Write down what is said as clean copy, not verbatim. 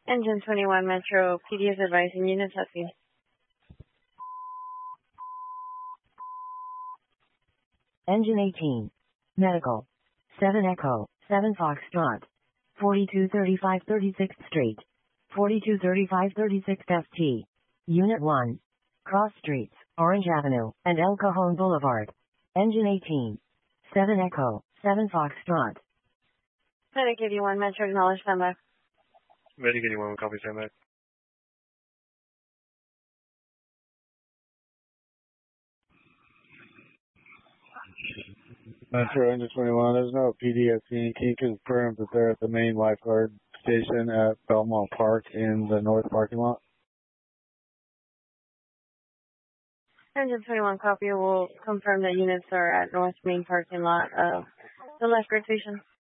Engine 21 Metro, PD is advising units at the Engine 18. Medical. 7 Echo, 7 Foxtrot. 4235 36th Street. 4235 36th FT. Unit 1. Cross Streets, Orange Avenue, and El Cajon Boulevard. Engine 18. 7 Echo, 7 Foxtrot. Medic 81 Metro, acknowledge standby. Medic 81, copy, standby. Metro Engine 21, there's no PD at scene. Can you confirm that they're at the main lifeguard station at Belmont Park in the north parking lot? Engine 21 copy will confirm that units are at North Main parking lot of the lifeguard station.